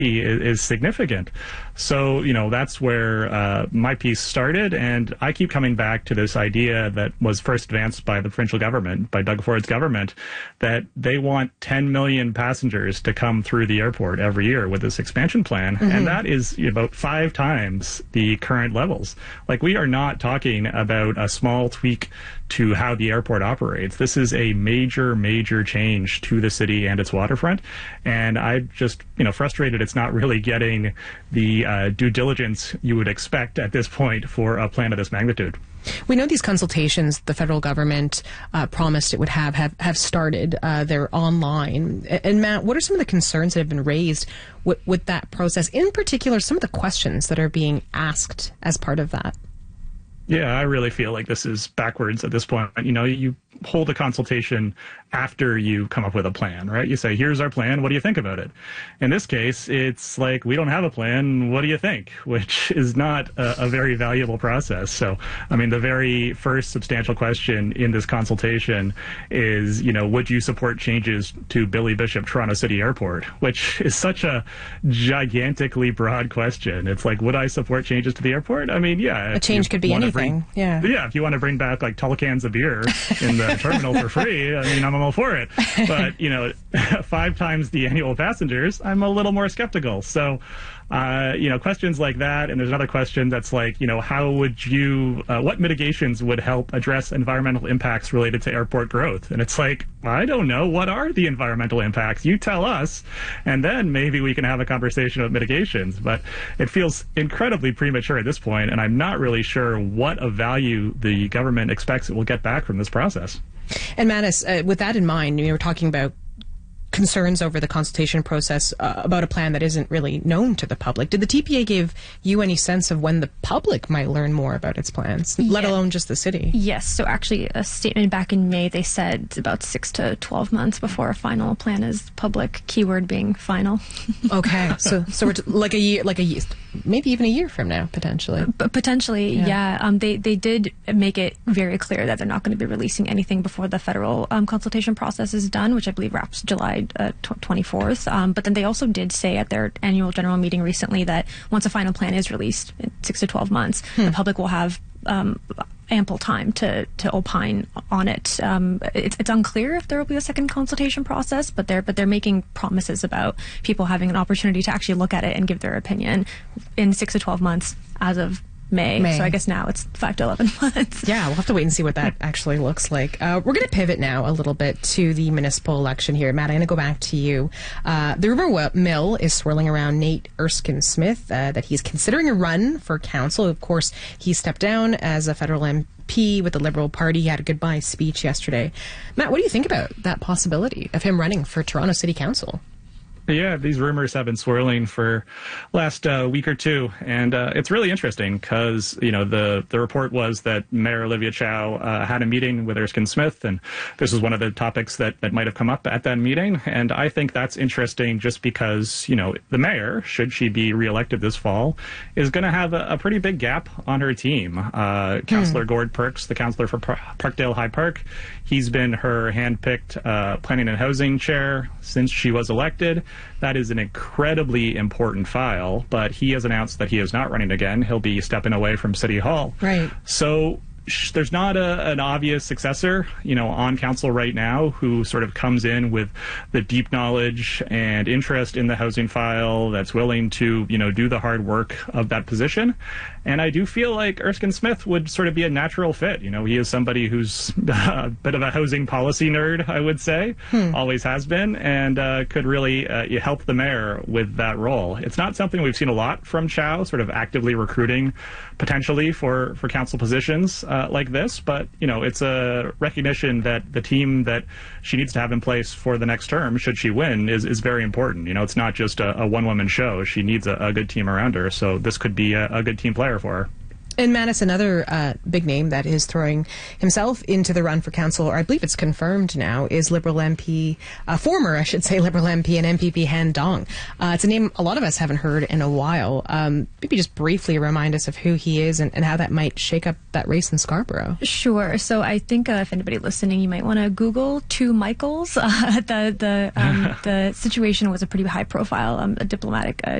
is significant. So, that's where my piece started, and I keep coming back to this idea that was first advanced by the provincial government, by Doug Ford's government, that they want 10 million passengers to come through the airport every year with this expansion plan, and that is about 5 times the current levels. Like, we are not talking about a small tweak to how the airport operates. This is a major, major change to the city and its waterfront, and I'm just, frustrated it's not really getting the due diligence you would expect at this point for a plan of this magnitude. We know these consultations the federal government promised it would have started. They're online. And Matt, what are some of the concerns that have been raised with that process? In particular, some of the questions that are being asked as part of that. Yeah, I really feel like this is backwards at this point. You hold a consultation after you come up with a plan, right? You say, here's our plan. What do you think about it? In this case, it's like, we don't have a plan. What do you think? Which is not a very valuable process. So, the very first substantial question in this consultation is, would you support changes to Billy Bishop Toronto City Airport? Which is such a gigantically broad question. It's like, would I support changes to the airport? Yeah. A change could be anything. Yeah, if you want to bring back like tall cans of beer in the terminal for free, I'm all for it. But 5 times the annual passengers, I'm a little more skeptical. So questions like that, and there's another question that's like, how would you what mitigations would help address environmental impacts related to airport growth? And it's like, I don't know, what are the environmental impacts? You tell us, and then maybe we can have a conversation about mitigations. But it feels incredibly premature at this point, and I'm not really sure what of value the government expects it will get back from this process. And Manus, with that in mind, you were talking about concerns over the consultation process about a plan that isn't really known to the public. Did the TPA give you any sense of when the public might learn more about its plans, let alone just the city? Yes. So actually, a statement back in May, they said about 6 to 12 months before a final plan is public. Keyword being final. Okay. So we're like a year, maybe even a year from now, potentially. But potentially, yeah. They did make it very clear that they're not going to be releasing anything before the federal consultation process is done, which I believe wraps July 24th. But then they also did say at their annual general meeting recently that once a final plan is released in 6 to 12 months, the public will have ample time to opine on it. It's unclear if there will be a second consultation process, but they're making promises about people having an opportunity to actually look at it and give their opinion in 6 to 12 months as of May. So I guess now it's 5 to 11 months. Yeah, we'll have to wait and see what that actually looks like. We're going to pivot now a little bit to the municipal election here. Matt, I'm going to go back to you. The rumor mill is swirling around Nate Erskine-Smith that he's considering a run for council. Of course, he stepped down as a federal MP with the Liberal Party. He had a goodbye speech yesterday. Matt, what do you think about that possibility of him running for Toronto City Council? Yeah, these rumors have been swirling for last week or two, and it's really interesting because, the report was that Mayor Olivia Chow had a meeting with Erskine-Smith, and this was one of the topics that might have come up at that meeting, and I think that's interesting just because, the mayor, should she be reelected this fall, is going to have a pretty big gap on her team. Councillor Gord Perks, the councillor for Parkdale High Park, he's been her hand-picked planning and housing chair since she was elected. That is an incredibly important file, but he has announced that he is not running again. He'll be stepping away from City Hall. Right. So there's not an obvious successor, on council right now who sort of comes in with the deep knowledge and interest in the housing file that's willing to, do the hard work of that position. And I do feel like Erskine-Smith would sort of be a natural fit. He is somebody who's a bit of a housing policy nerd, I would say, always has been, and could really help the mayor with that role. It's not something we've seen a lot from Chow, sort of actively recruiting potentially for council positions like this, but, it's a recognition that the team that she needs to have in place for the next term, should she win, is very important. It's not just a one-woman show. She needs a good team around her, so this could be a good team player for her. And Mattis, another big name that is throwing himself into the run for council, or I believe it's confirmed now, is Liberal MP, former, I should say, Liberal MP and MPP Han Dong. It's a name a lot of us haven't heard in a while. Maybe just briefly remind us of who he is and how that might shake up that race in Scarborough. Sure. So I think if anybody listening, you might want to Google two Michaels. The situation was a pretty high profile, a diplomatic